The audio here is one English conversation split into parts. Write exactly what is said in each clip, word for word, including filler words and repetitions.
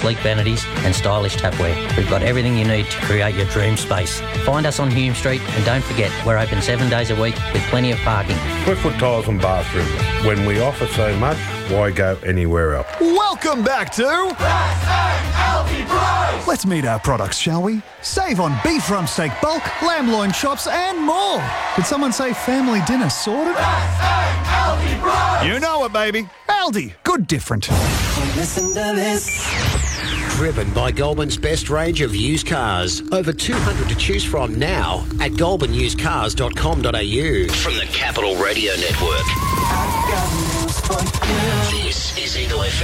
sleek vanities and stylish tapware. We've got everything you need to create your dream space. Find us on Hume Street and don't forget, we're open seven days a week with plenty of parking. Swiftfoot Tiles and Bathrooms. When we offer so much, why go anywhere else? Welcome back to Let's meet our products, shall we? Save on beef rump steak bulk, lamb loin chops and more. Did someone say family dinner sorted? You know it, baby. Aldi. Good different. Listen to this. Driven by Goulburn's best range of used cars. Over two hundred to choose from now at goulburn used cars dot com dot a u. From the Capital Radio Network. This is Eagle F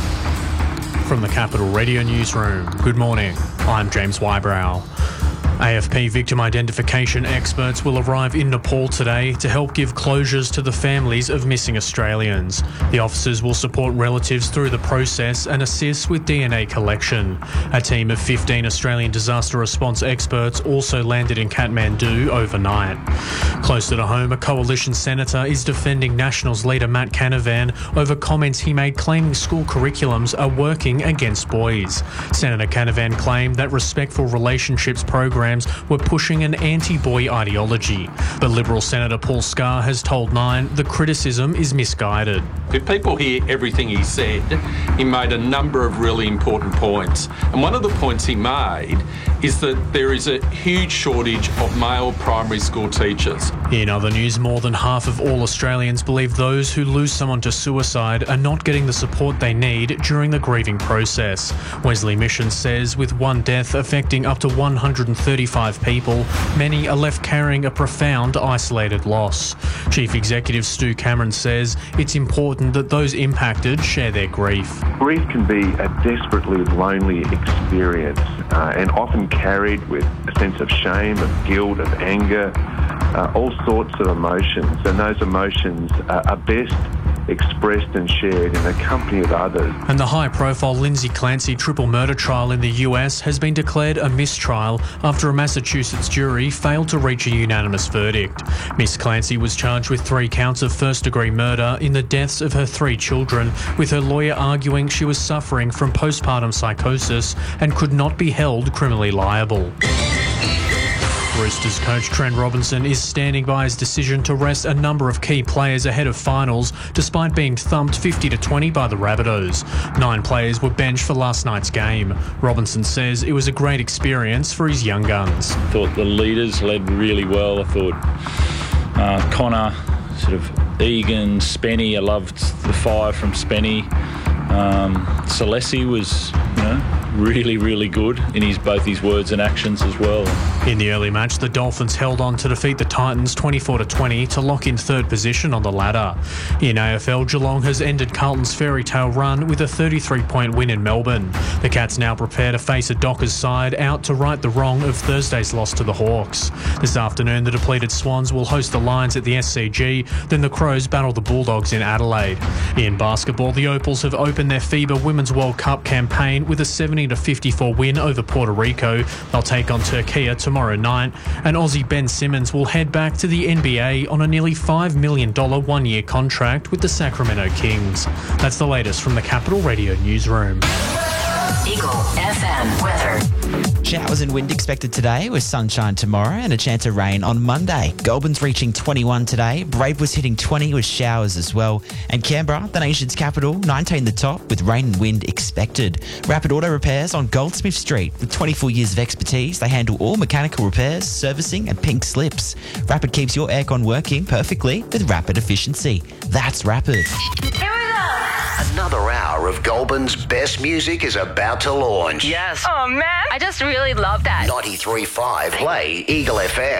M. From the Capital Radio Newsroom, good morning. I'm James Wybrow. A F P victim identification experts will arrive in Nepal today to help give closures to the families of missing Australians. The officers will support relatives through the process and assist with D N A collection. A team of fifteen Australian disaster response experts also landed in Kathmandu overnight. Closer to home, a coalition senator is defending Nationals leader Matt Canavan over comments he made claiming school curriculums are working against boys. Senator Canavan claimed that respectful relationships program were pushing an anti-boy ideology. But Liberal Senator Paul Scar has told Nine the criticism is misguided. If people hear everything he said, he made a number of really important points. And one of the points he made is that there is a huge shortage of male primary school teachers. In other news, more than half of all Australians believe those who lose someone to suicide are not getting the support they need during the grieving process. Wesley Mission says with one death affecting up to one hundred thirty-five people, many are left carrying a profound isolated loss. Chief Executive Stu Cameron says it's important that those impacted share their grief. Grief can be a desperately lonely experience uh, and often carried with a sense of shame, of guilt, of anger, uh, all sorts of emotions. And those emotions uh, are best expressed and shared in the company of others. And the high-profile Lindsay Clancy triple murder trial in the U S has been declared a mistrial after a Massachusetts jury failed to reach a unanimous verdict. Miss Clancy was charged with three counts of first-degree murder in the deaths of her three children, with her lawyer arguing she was suffering from postpartum psychosis and could not be held criminally liable. Roosters coach Trent Robinson is standing by his decision to rest a number of key players ahead of finals, despite being thumped fifty to twenty by the Rabbitohs. Nine players were benched for last night's game. Robinson says it was a great experience for his young guns. I thought the leaders led really well. I thought uh, Connor, sort of Egan, Spenny, I loved the fire from Spenny. Um, Salesi was, you know, really, really good in his both his words and actions as well. In the early match, the Dolphins held on to defeat the Titans twenty-four to twenty to lock in third position on the ladder. In A F L, Geelong has ended Carlton's fairy tale run with a thirty-three point win in Melbourne. The Cats now prepare to face a Dockers side out to right the wrong of Thursday's loss to the Hawks. This afternoon, the depleted Swans will host the Lions at the S C G, then the Crows battle the Bulldogs in Adelaide. In basketball, the Opals have opened their FIBA Women's World Cup campaign with a seventy to fifty-four win over Puerto Rico. They'll take on Turkey tomorrow night, and Aussie Ben Simmons will head back to the N B A on a nearly five million dollars one-year contract with the Sacramento Kings. That's the latest from the Capital Radio Newsroom. Eagle F M weather. Showers and wind expected today with sunshine tomorrow and a chance of rain on Monday. Goulburn's reaching twenty-one today. Brave was hitting twenty with showers as well. And Canberra, the nation's capital, nineteen the top with rain and wind expected. Rapid Auto Repairs on Goldsmith Street. With twenty-four years of expertise, they handle all mechanical repairs, servicing and pink slips. Rapid keeps your aircon working perfectly with rapid efficiency. That's Rapid. Another hour of Goulburn's best music is about to launch. Yes. Oh, man. I just really love that. ninety-three point five Play Eagle F M.